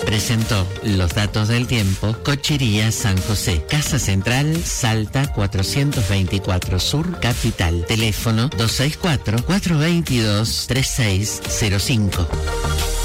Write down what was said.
Presentó los datos del tiempo Cochería San José. Casa Central, Salta 424 Sur, Capital. Teléfono 264-422-3605.